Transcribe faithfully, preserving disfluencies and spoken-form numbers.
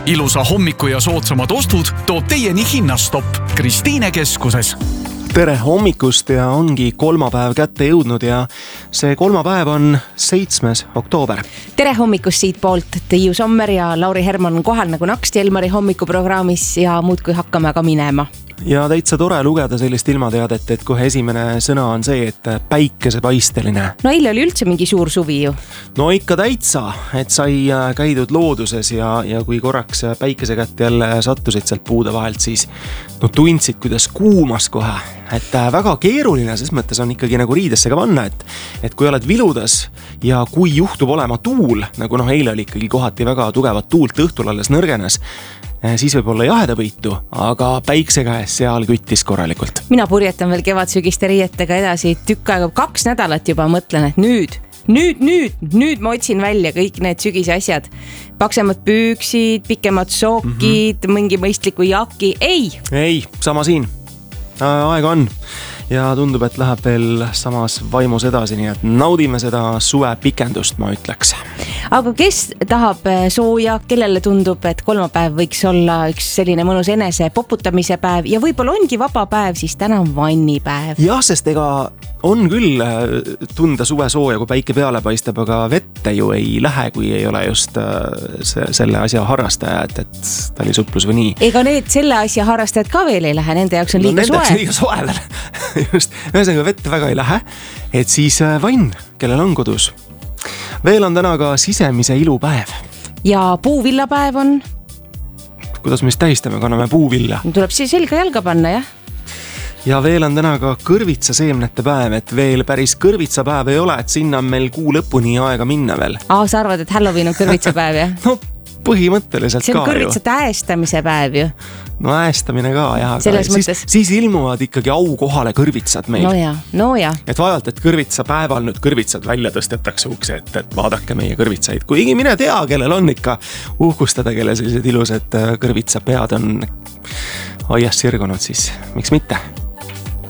ilusa hommiku ja soodsamad ostud toob teieni Hinnastopp Kristiine keskuses. Tere hommikust ja ongi kolmapäev kätte jõudnud ja see kolmapäev on seitsmes oktoober. Tere hommikust siit poolt, Tiiu Sommer ja Lauri Herman on kohal nagu naksti Elmari hommikuprogrammis ja muud kui hakkame ka minema. Ja täitsa tore lugeda sellist ilmateadet, et kohe esimene sõna on see, et päikesepaisteline. No eile oli üldse mingi suur suvi ju. No ikka täitsa, et sai käidud looduses ja, ja kui korraks päikese kätte jälle sattusid sealt puude vahelt, siis no tundsid, kuidas kuumas kohe. Et väga keeruline, ses mõttes on ikkagi nagu riidesse ka panna, et, et kui oled viludas ja kui juhtub olema tuul, nagu noh eile oli ikkagi kohati väga tugevat tuult õhtul alles nõrgenes, siis võib olla jahedavõitu, aga päikse käes seal küttis korralikult. Mina purjetan veel kevadsügiste riietega edasi tükk aega, kaks nädalat juba mõtlen, et nüüd, nüüd, nüüd, nüüd ma otsin välja kõik need sügise asjad. Paksemad püüksid, pikemad sookid, mm-hmm. mingi mõistliku jaki. Ei! Ei, sama siin. Aega on. Ja tundub, et läheb veel samas vaimus edasi, nii et naudime seda suve pikendust, ma ütleks. Aga kes tahab sooja, kellele tundub, et kolmapäev võiks olla üks selline mõnus enese poputamise päev ja võib-olla ongi vaba päev, siis täna on vannipäev. Jah, sest ega on küll tunda suve sooja, kui päike peale paistab, aga vette ju ei lähe, kui ei ole just selle asja harrastaja, et, et talisuplus või nii. Ega need selle asja harrastajad ka veel ei lähe, nende jaoks on liiga no, soe. Liiga soe veel. Just, ühesõnaga vette väga ei lähe, et siis vann, kellel on kodus. Veel on täna ka sisemise ilupäev. Ja puuvillapäev on? Kuidas me siis tähistame, kanname puuvilla? Tuleb siis selga jalga panna, jah? Ja veel on täna ka kõrvitsa seemnete päev, et veel päris kõrvitsa päev ei ole, et sinna on meil kuu lõpuni aega minna veel. Aa, sa arvad, et Halloween on kõrvitsa päev, jah? No põhimõtteliselt ka ju. See on kõrvitsate äästamise päev ju. No äästamine ka, jah. Selles siis, mõttes. Siis ilmuvad ikkagi au kohale kõrvitsad meil. No ja, no ja. Et vaevalt, et kõrvitsa päeval nüüd kõrvitsad välja tõstetakse ukse, et, et vaadake meie kõrvitsaid. Kuigi mine tea, kellel on ikka uhkustada, kelle sellised ilusad kõrvitsa pead on aias sirgunud, siis miks mitte?